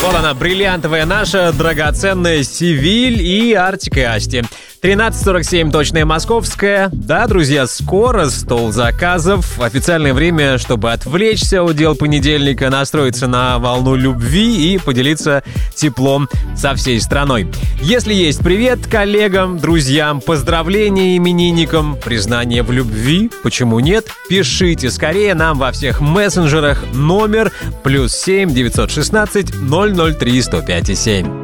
Вот она, бриллиантовая наша, драгоценная Севиль и Артик и Асти. 13:47, точное московское. Да, друзья, скоро стол заказов. Официальное время, чтобы отвлечься от дел понедельника, настроиться на волну любви и поделиться теплом со всей страной. Если есть привет коллегам, друзьям, поздравления именинникам, признание в любви, почему нет? Пишите скорее нам во всех мессенджерах. Номер +7 916 003 105 7.